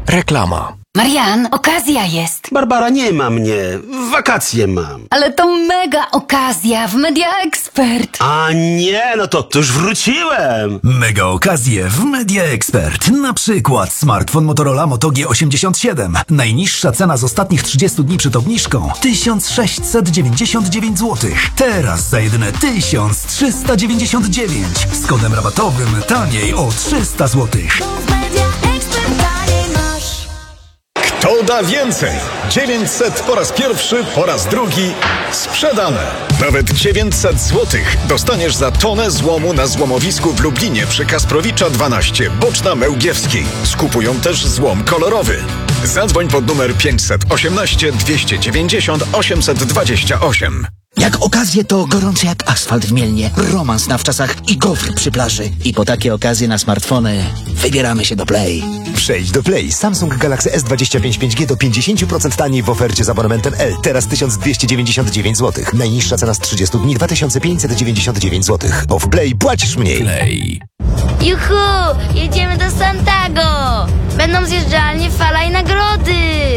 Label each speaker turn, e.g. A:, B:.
A: Reklama.
B: Marian, okazja jest.
C: Barbara, nie ma mnie. Wakacje mam.
B: Ale to mega okazja w Media Expert.
C: A nie, no to już wróciłem.
D: Mega okazje w Media Expert. Na przykład smartfon Motorola Moto G87. Najniższa cena z ostatnich 30 dni przed obniżką 1699 zł. Teraz za jedyne 1399. Z kodem rabatowym taniej o 300 zł.
E: Kto da więcej? 900 po raz pierwszy, po raz drugi sprzedane. Nawet 900 zł dostaniesz za tonę złomu na złomowisku w Lublinie przy Kasprowicza 12, Boczna Mełgiewskiej. Skupują też złom kolorowy. Zadzwoń pod numer 518 290 828.
F: Jak okazje to gorące jak asfalt w Mielnie, romans na wczasach i gofr przy plaży. I po takie okazje na smartfony wybieramy się do Play.
G: Przejdź do Play. Samsung Galaxy S25 5G do 50% taniej w ofercie z abonamentem L. Teraz 1299 zł. Najniższa cena z 30 dni 2599 zł. Bo w Play płacisz mniej.
D: Play.
H: Juhu! Jedziemy do Santago! Będą zjeżdżalnie, fala i nagrody!